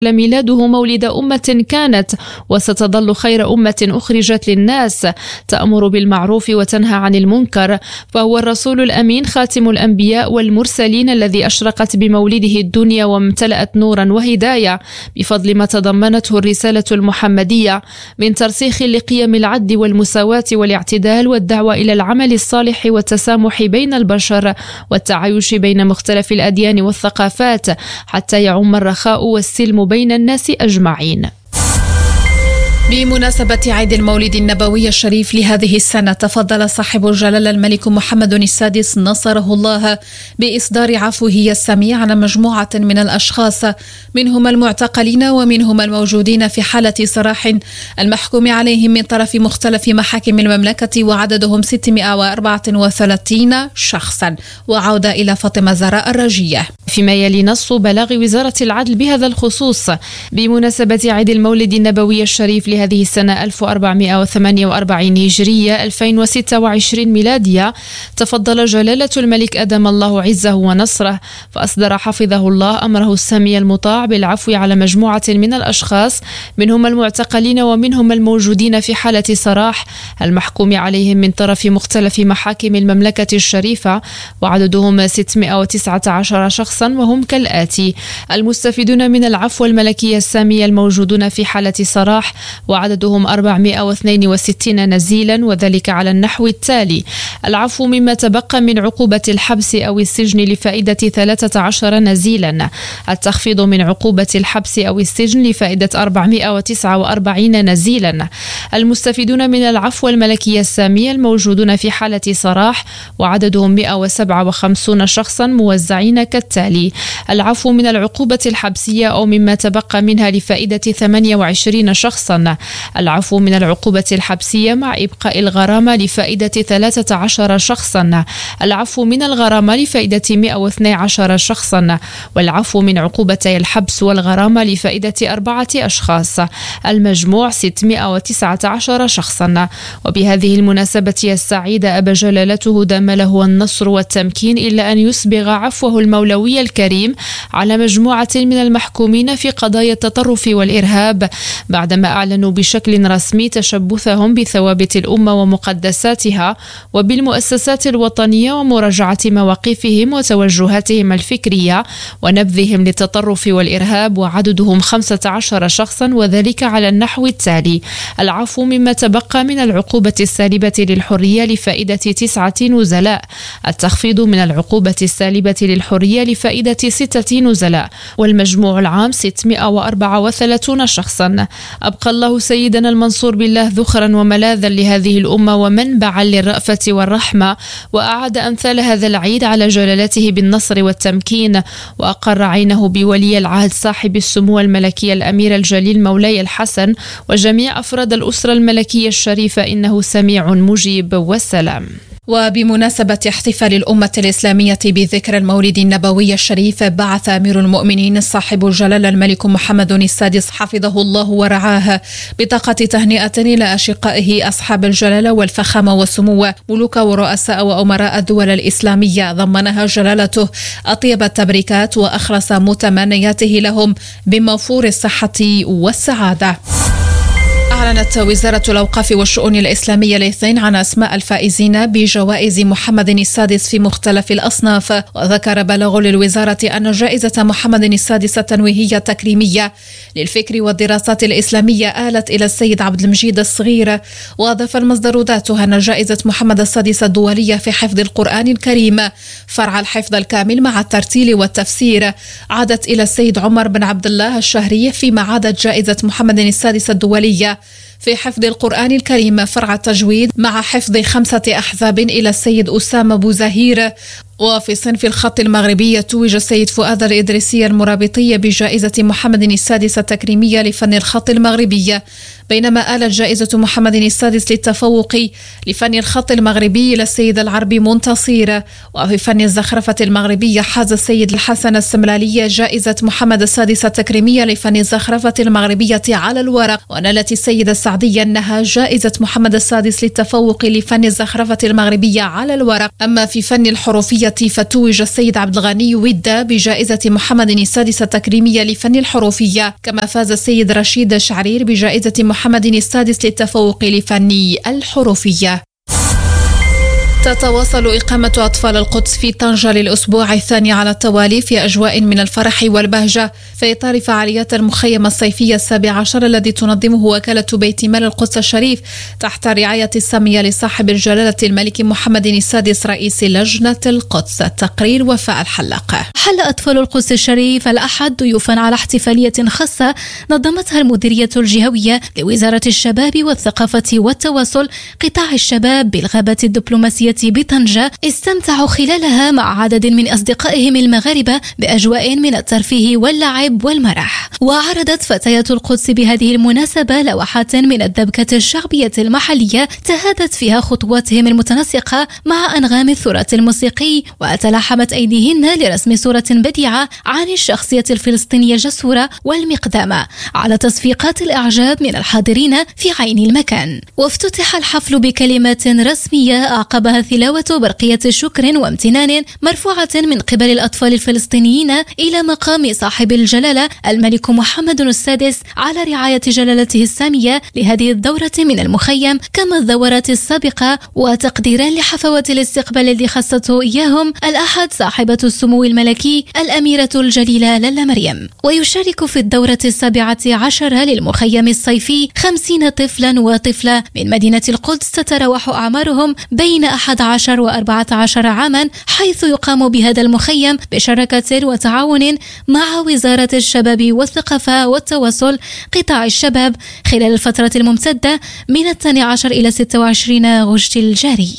ميلاده مولد أمة كانت وستظل خير أمة أخرجت للناس، تأمر بالمعروف وتنهى عن المنكر، فهو الرسول الأمين خاتم الأنبياء والمرسلين الذي أشرقت بمولده الدنيا وامتلأت نورا وهداية بفضل ما تضمنته الرسالة المحمدية من ترسيخ لقيم العدل والمساواة والاعتدال والدعوة إلى العمل الصالح والتسامح بين البشر والتعايش بين مختلف الأديان والثقافات حتى يعم الرخاء والسلم بين الناس أجمعين. بمناسبة عيد المولد النبوي الشريف لهذه السنة، تفضل صاحب الجلالة الملك محمد السادس نصره الله بإصدار عفوه السميع على مجموعة من الأشخاص، منهم المعتقلين ومنهم الموجودين في حالة سراح المحكوم عليهم من طرف مختلف محاكم المملكة، وعددهم 634 شخصا. وعودة إلى فاطمة زهراء الرجية. فيما يلي نص بلاغ وزارة العدل بهذا الخصوص بمناسبة عيد المولد النبوي الشريف لهذه السنة 1448 هجرية 2026 ميلادية، تفضل جلالة الملك أدام الله عزه ونصره فأصدر حفظه الله أمره السامي المطاع بالعفو على مجموعة من الأشخاص، منهم المعتقلين ومنهم الموجودين في حالة سراح المحكوم عليهم من طرف مختلف محاكم المملكة الشريفة، وعددهم 619 شخصا، وهم كالآتي: المستفيدون من العفو الملكي السامي الموجودون في حالة سراح وعددهم 462 نزيلا، وذلك على النحو التالي: العفو مما تبقى من عقوبة الحبس أو السجن لفائدة 13 نزيلا، التخفيض من عقوبة الحبس أو السجن لفائدة 449 نزيلا، المستفيدون من العفو الملكي السامي الموجودون في حالة سراح وعددهم 157 شخصا موزعين كالتالي: العفو من العقوبة الحبسية أو مما تبقى منها لفائدة 28 شخصا، العفو من العقوبة الحبسية مع إبقاء الغرامة لفائدة 13 شخصا، العفو من الغرامة لفائدة 112 شخصا، والعفو من عقوبتي الحبس والغرامة لفائدة 4 أشخاص، المجموع 619 شخصا. وبهذه المناسبة السعيدة أبى جلالته دام له النصر والتمكين إلا أن يسبغ عفوه المولوي الكريم على مجموعة من المحكومين في قضايا التطرف والإرهاب، بعدما أعلنوا بشكل رسمي تشبثهم بثوابت الأمة ومقدساتها وبالمؤسسات الوطنية ومراجعة مواقفهم وتوجهاتهم الفكرية ونبذهم للتطرف والإرهاب، وعددهم 15 شخصا، وذلك على النحو التالي: العفو مما تبقى من العقوبة السالبة للحرية لفائدة 9 نزلاء، التخفيض من العقوبة السالبة للحرية لفائدة 6 نزلاء، والمجموع العام 634 شخصا. أبقى الله سيدنا المنصور بالله ذخرا وملاذا لهذه الأمة ومنبعا للرأفة والرحمة، وأعاد أمثال هذا العيد على جلالته بالنصر والتمكين، وأقر عينه بولي العهد صاحب السمو الملكي الأمير الجليل مولاي الحسن وجميع أفراد الأسرة الملكية الشريفة، إنه سميع مجيب. والسلام. وبمناسبة احتفال الأمة الإسلامية بذكرى المولد النبوي الشريف، بعث أمير المؤمنين صاحب الجلالة الملك محمد السادس حفظه الله ورعاه بطاقة تهنئة إلى أشقائه أصحاب الجلالة والفخامة والسمو، ملوك ورؤساء وأمراء الدول الإسلامية، ضمنها جلالته أطيب التبريكات وأخلص متمنياته لهم بموفور الصحة والسعادة. أعلنت وزارة الأوقاف والشؤون الإسلامية الاثنين عن أسماء الفائزين بجوائز محمد السادس في مختلف الأصناف. وذكر بلاغ للوزارة أن جائزة محمد السادس التنويهية التكريمية للفكر والدراسات الإسلامية آلت إلى السيد عبد المجيد الصغير. وأضاف المصدر ذاته أن جائزة محمد السادس الدولية في حفظ القرآن الكريم فرع الحفظ الكامل مع الترتيل والتفسير عادت إلى السيد عمر بن عبد الله الشهري، فيما عادت جائزة محمد السادس الدولية في حفظ القرآن الكريم فرع التجويد مع حفظ 5 أحزاب إلى السيد أسامة بوزهير. وفي صنف الخط المغربي توج السيد فؤاد الإدريسي المرابطي بجائزة محمد السادس التكريمية لفن الخط المغربي، بينما آلت جائزة محمد السادس للتفوق لفن الخط المغربي إلى السيد العربي منتصير. وفي فن الزخرفة المغربية حاز السيد الحسن السملالي جائزة محمد السادس التكريمية لفن الزخرفة المغربية على الورق، ونالت السيدة السعدي أنها جائزة محمد السادس للتفوق لفن الزخرفة المغربية على الورق. أما في فن الحروفية فتوج السيد عبد الغني ودة بجائزة محمد السادس التكريمية لفن الحروفية، كما فاز السيد رشيد شعرير بجائزة محمد السادس للتفوق لفن الحروفية. تتواصل إقامة أطفال القدس في طنجة للأسبوع الثاني على التوالي في أجواء من الفرح والبهجة في إطار فعاليات المخيم الصيفية 17 الذي تنظمه وكالة بيت مال القدس الشريف تحت رعاية السامية لصاحب الجلالة الملك محمد السادس رئيس لجنة القدس. التقرير وفاء الحلاق. حل أطفال القدس الشريف الأحد ضيوفا على احتفالية خاصة نظمتها المديرية الجهوية لوزارة الشباب والثقافة والتواصل قطاع الشباب بالغابة الدبلوماسية بطنجة. استمتعوا خلالها مع عدد من أصدقائهم المغاربة بأجواء من الترفيه واللعب والمرح. وعرضت فتيات القدس بهذه المناسبة لوحات من الدبكة الشعبية المحلية تهادت فيها خطواتهم المتناسقة مع أنغام الثراث الموسيقي، وتلاحمت أيديهن لرسم صورة بديعة عن الشخصية الفلسطينية الجسورة والمقدامة على تصفيقات الإعجاب من الحاضرين في عين المكان. وافتتح الحفل بكلمات رسمية أعقبها تلاوة برقية شكر وامتنان مرفوعة من قبل الأطفال الفلسطينيين إلى مقام صاحب الجلالة الملك محمد السادس على رعاية جلالته السامية لهذه الدورة من المخيم كما الدورات السابقة، وتقديرا لحفوات الاستقبال الذي خصته إياهم الأحد صاحبة السمو الملكي الأميرة الجليلة لالا مريم. ويشارك في الدورة 17 للمخيم الصيفي 50 طفلا وطفلة من مدينة القدس تتراوح أعمارهم بين 11 و14 عاما، حيث يقام بهذا المخيم بشراكة وتعاون مع وزارة الشباب والثقافة والتواصل قطاع الشباب خلال الفترة الممتدة من 12 إلى 26 أغسطس الجاري.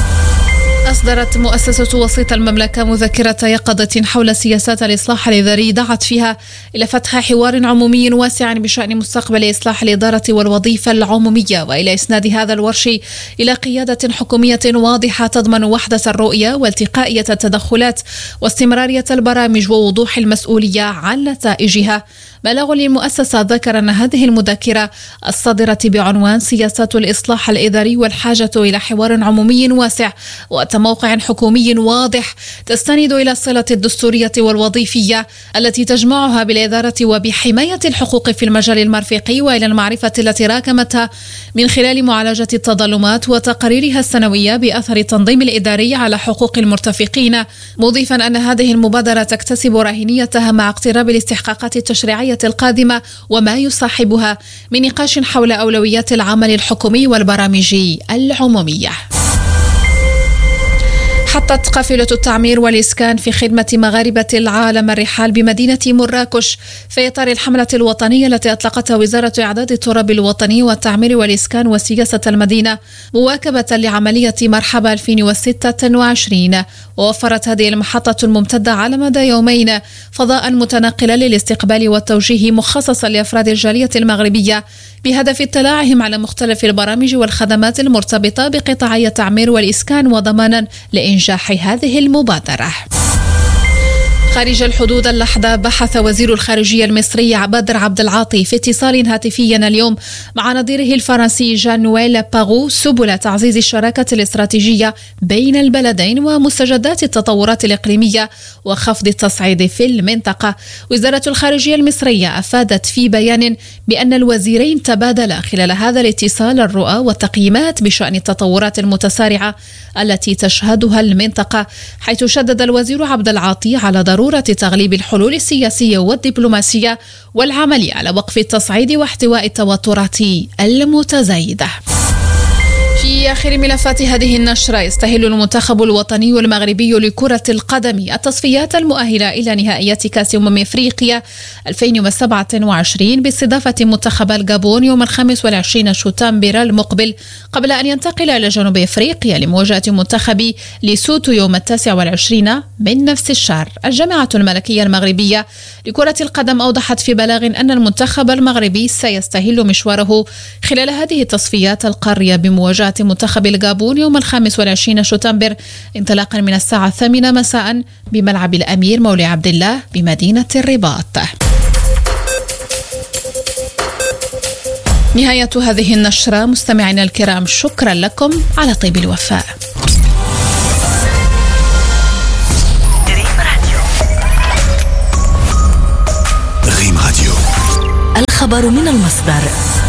أصدرت مؤسسة وسيط المملكة مذكرة يقظة حول سياسات الإصلاح الإداري دعت فيها إلى فتح حوار عمومي واسع بشأن مستقبل إصلاح الإدارة والوظيفة العمومية، وإلى إسناد هذا الورش إلى قيادة حكومية واضحة تضمن وحدة الرؤية والتقائية التدخلات واستمرارية البرامج ووضوح المسؤولية عن نتائجها. بلغ للمؤسسة ذكر أن هذه المذكرة الصادرة بعنوان سياسات الإصلاح الإداري والحاجة إلى حوار عمومي واسع وموقع حكومي واضح تستند إلى الصلة الدستورية والوظيفية التي تجمعها بالإدارة وبحماية الحقوق في المجال المرفقي، وإلى المعرفة التي راكمتها من خلال معالجة التظلمات وتقاريرها السنوية بأثر التنظيم الإداري على حقوق المرتفقين، مضيفا أن هذه المبادرة تكتسب راهنيتها مع اقتراب الاستحقاقات التشريعية القادمة وما يصاحبها من نقاش حول أولويات العمل الحكومي والبرامج العمومية. حطت قافلة التعمير والإسكان في خدمة مغاربة العالم الرحال بمدينة مراكش في إطار الحملة الوطنية التي أطلقتها وزارة إعداد التراب الوطني والتعمير والإسكان وسياسة المدينة مواكبة لعملية مرحبا 2026. ووفرت هذه المحطة الممتدة على مدى يومين فضاء متنقلا للاستقبال والتوجيه مخصصا لأفراد الجالية المغربية بهدف اطلاعهم على مختلف البرامج والخدمات المرتبطة بقطاعي التعمير والإسكان وضمانا لإنجاح هذه المبادرة. خارج الحدود اللحظة بحث وزير الخارجية المصري بدر عبد العاطي في اتصال هاتفي اليوم مع نظيره الفرنسي جان نويل باغو سبل تعزيز الشراكة الاستراتيجية بين البلدين ومستجدات التطورات الإقليمية وخفض التصعيد في المنطقة. وزارة الخارجية المصرية أفادت في بيان بأن الوزيرين تبادلا خلال هذا الاتصال الرؤى والتقييمات بشأن التطورات المتسارعة التي تشهدها المنطقة، حيث شدد الوزير عبد العاطي على ضرورة تغليب الحلول السياسية والدبلوماسية والعمل على وقف التصعيد واحتواء التوترات المتزايدة. في آخر ملفات هذه النشرة، يستهل المنتخب الوطني المغربي لكرة القدم التصفيات المؤهلة إلى نهائيات كأس أفريقيا 2027 باستضافة منتخب الغابون يوم 25 شتنبر المقبل، قبل أن ينتقل إلى جنوب أفريقيا لمواجهة منتخب ليسوتو يوم 29 من نفس الشهر. الجامعة الملكية المغربية لكرة القدم أوضحت في بلاغ أن المنتخب المغربي سيستهل مشواره خلال هذه التصفيات القارية بمواجهة منتخب الغابون يوم 25 شتنبر انطلاقا من الساعة 8 مساء بملعب الأمير مولي عبد الله بمدينة الرباط. نهاية هذه النشرة. مستمعينا الكرام، شكرا لكم على طيب الوفاء. ريم راديو، الخبر من المصدر.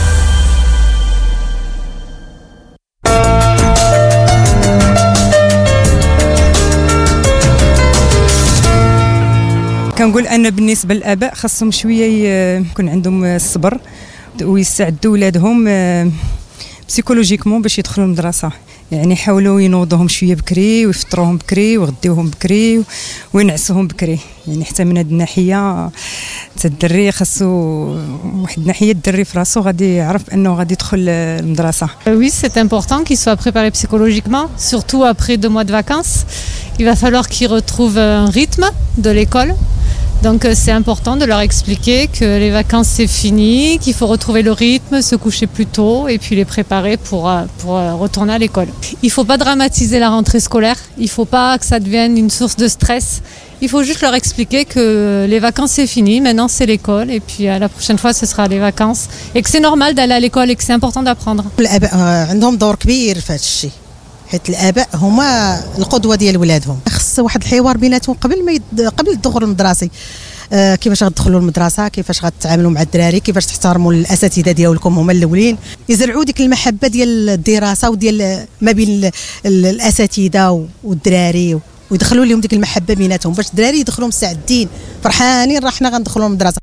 كنقول أن بالنسبة للآباء خاصهم شوية يكون عندهم الصبر ويستعدوا ولادهم بسيكولوجيكمون باش يدخلوا المدرسة. يعني حاولوا ينوضوهم شوية بكري ويفطروهم بكري ويغديوهم بكري وينعسوهم بكري. يعني حتى من هذه الناحية الدري خاصو واحد الناحية الدري في راسو غادي يعرف أنه غادي يدخل المدرسة. Oui, c'est important qu'il soit préparé psychologiquement, surtout après 2 mois de vacances. Il va falloir qu'il retrouve un rythme de l'école. Donc c'est important de leur expliquer que les vacances c'est fini, qu'il faut retrouver le rythme, se coucher plus tôt et puis les préparer pour retourner à l'école. Il ne faut pas dramatiser la rentrée scolaire, il ne faut pas que ça devienne une source de stress. Il faut juste leur expliquer que les vacances c'est fini, maintenant c'est l'école et puis la prochaine fois ce sera les vacances et que c'est normal d'aller à l'école et que c'est important d'apprendre. الآباء عندهم دور كبير في هذا الشيء، حيت الآباء هما القدوة ديال ولادهم. خص واحد الحوار بيناتهم قبل الدخول المدرسي. كيفاش غتدخلوا المدرسة، كيفاش غتتعاملوا مع الدراري، كيفاش تحترموا الأساتذة ديالكم هما الأولين، يزرعوا ديك المحبة ديال الدراسة وديال ما بين الأساتذة والدراري ويدخلوا لهم ديك المحبة بيناتهم باش الدراري يدخلوا مستعدين فرحانين راه حنا غندخلوا المدرسة.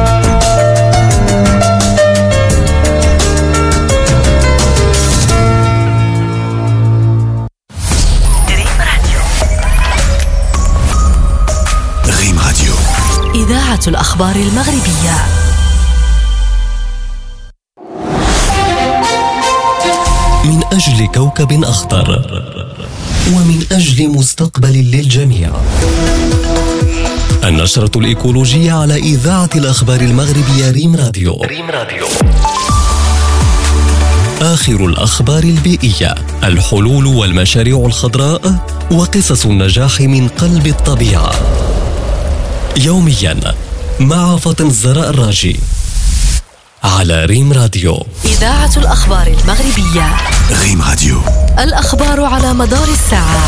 ريم راديو، إذاعة الأخبار المغربية. من أجل كوكب أخضر ومن أجل مستقبل للجميع. النشرة الإيكولوجية على إذاعة الأخبار المغربية ريم راديو. آخر الأخبار البيئية، الحلول والمشاريع الخضراء وقصص النجاح من قلب الطبيعة. يوميا مع فاطمة الزهراء الراجي على ريم راديو. إذاعة الأخبار المغربية. ريم راديو، الأخبار على مدار الساعة.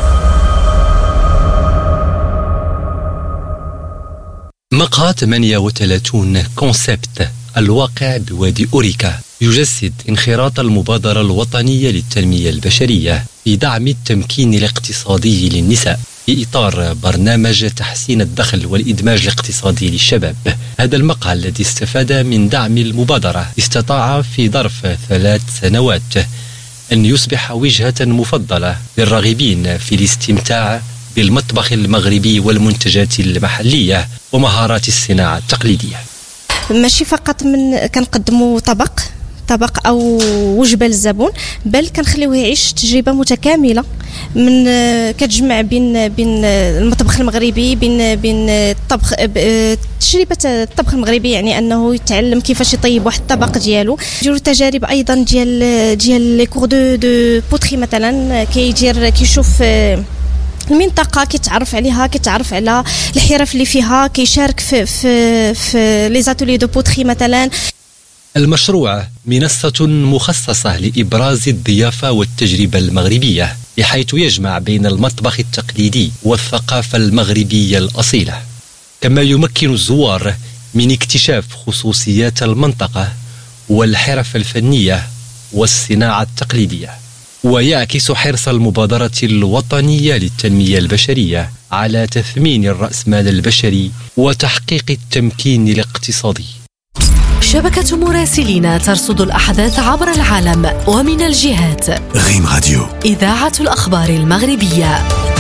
مقهى 38 كونسبت الواقع بوادي أوريكا يجسد انخراط المبادرة الوطنية للتنمية البشرية في دعم التمكين الاقتصادي للنساء في إطار برنامج تحسين الدخل والإدماج الاقتصادي للشباب. هذا المقهى الذي استفاد من دعم المبادرة استطاع في ظرف 3 سنوات أن يصبح وجهة مفضلة للراغبين في الاستمتاع بالمطبخ المغربي والمنتجات المحلية ومهارات الصناعة التقليدية. ماشي فقط من كنقدموا طبق او وجبه للزبون، بل كنخليوه يعيش تجربه متكامله من كتجمع بين المطبخ المغربي بين الطبخ، تجربه الطبخ المغربي، يعني انه يتعلم كيفاش يطيب واحد الطبق ديالو. يديروا تجارب ايضا ديال لي كور دو بوتري مثلا، كيشوف المنطقه، كيتعرف عليها، كيتعرف على الحرف اللي فيها، كيشارك في لي زاتولي دو بوتري مثلا. المشروع منصة مخصصة لإبراز الضيافة والتجربة المغربية، بحيث يجمع بين المطبخ التقليدي والثقافة المغربية الأصيلة، كما يمكن الزوار من اكتشاف خصوصيات المنطقة والحرف الفنية والصناعة التقليدية. ويعكس حرص المبادرة الوطنية للتنمية البشرية على تثمين الرأسمال البشري وتحقيق التمكين الاقتصادي. شبكة مراسلين ترصد الأحداث عبر العالم ومن الجهات. ريم راديو، إذاعة الأخبار المغربية.